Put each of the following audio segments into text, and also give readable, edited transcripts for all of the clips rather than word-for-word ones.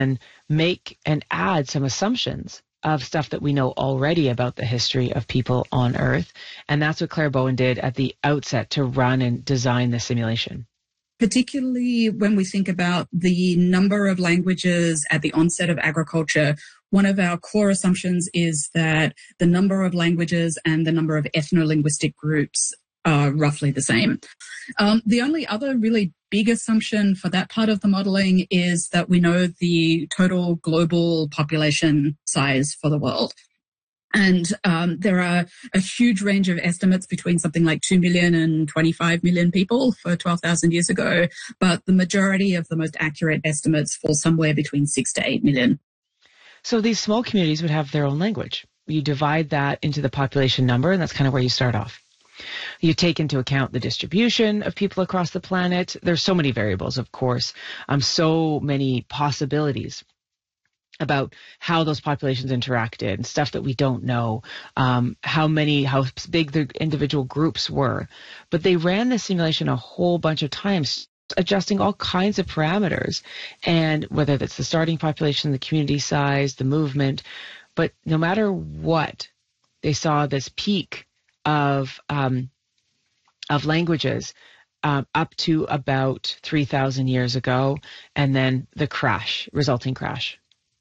make and add some assumptions of stuff that we know already about the history of people on Earth. And that's what Claire Bowen did at the outset to run and design the simulation. Particularly when we think about the number of languages at the onset of agriculture, one of our core assumptions is that the number of languages and the number of ethno-linguistic groups are roughly the same. The only other really big assumption for that part of the modeling is that we know the total global population size for the world. And there are a huge range of estimates between something like 2 million and 25 million people for 12,000 years ago. But the majority of the most accurate estimates fall somewhere between 6 to 8 million. So these small communities would have their own language. You divide that into the population number, and that's kind of where you start off. You take into account the distribution of people across the planet. There's so many variables, of course, so many possibilities about how those populations interacted and stuff that we don't know, how big the individual groups were. But they ran this simulation a whole bunch of times, adjusting all kinds of parameters, and whether that's the starting population, the community size, the movement. But no matter what, they saw this peak of languages up to about 3,000 years ago, and then the resulting crash.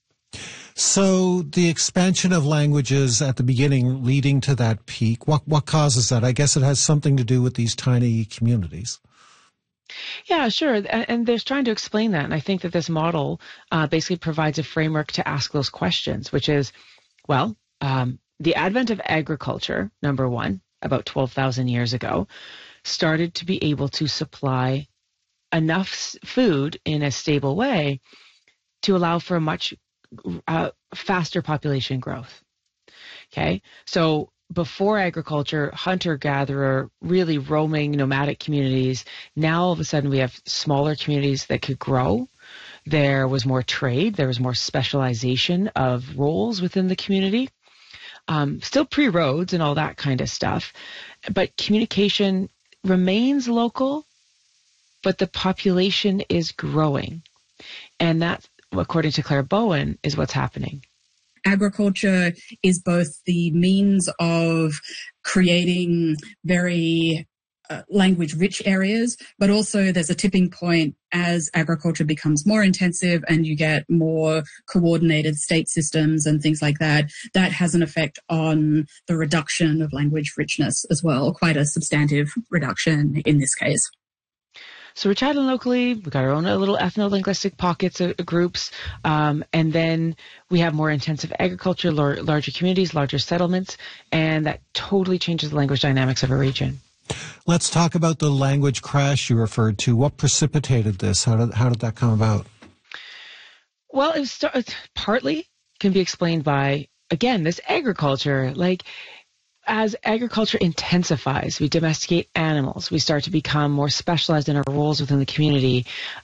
So the expansion of languages at the beginning leading to that peak, what causes that? I guess it has something to do with these tiny communities. Yeah, sure. And they're trying to explain that. And I think that this model basically provides a framework to ask those questions, which is, well, the advent of agriculture, number one, about 12,000 years ago, started to be able to supply enough food in a stable way to allow for a much faster population growth. Okay, so before agriculture, hunter-gatherer, really roaming nomadic communities. Now all of a sudden we have smaller communities that could grow. There was more trade. There was more specialization of roles within the community. Still pre-roads and all that kind of stuff. But communication remains local, but the population is growing. And that, according to Claire Bowen, is what's happening. Agriculture is both the means of creating very language-rich areas, but also there's a tipping point as agriculture becomes more intensive and you get more coordinated state systems and things like that. That has an effect on the reduction of language richness as well, quite a substantive reduction in this case. So we're chatting locally. We've got our own little ethno-linguistic pockets of groups. And then we have more intensive agriculture, larger communities, larger settlements, and that totally changes the language dynamics of a region. Let's talk about the language crash you referred to. What precipitated this? How did that come about? Well, it partly can be explained by, again, this agriculture. Like, as agriculture intensifies, we domesticate animals, we start to become more specialized in our roles within the community.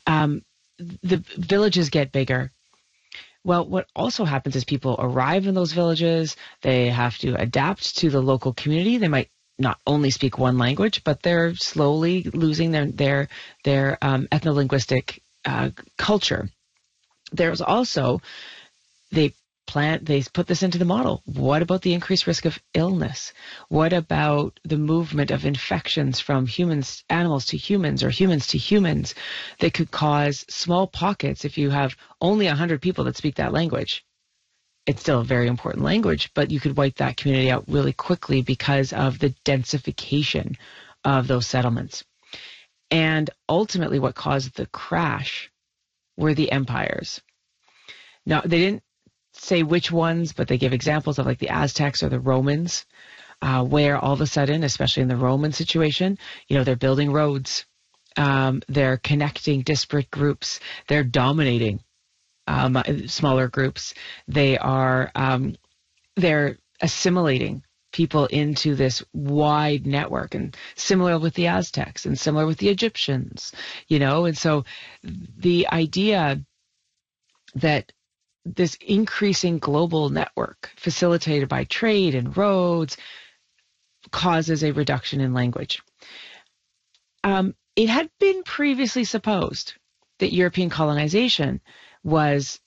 The villages get bigger. Well, what also happens is people arrive in those villages, they have to adapt to the local community. They might not only speak one language, but they're slowly losing their ethno-linguistic culture. There's also, they put this into the model. What about the increased risk of illness? What about the movement of infections from animals to humans, or humans to humans, that could cause small pockets? If you have only 100 people that speak that language, it's still a very important language, but you could wipe that community out really quickly because of the densification of those settlements. And ultimately what caused the crash were the empires. Now, they didn't say which ones, but they give examples of like the Aztecs or the Romans, where all of a sudden, especially in the Roman situation, they're building roads, they're connecting disparate groups, they're dominating smaller groups, they're assimilating people into this wide network, and similar with the Aztecs and similar with the Egyptians, and so the idea that this increasing global network facilitated by trade and roads causes a reduction in language. It had been previously supposed that European colonization was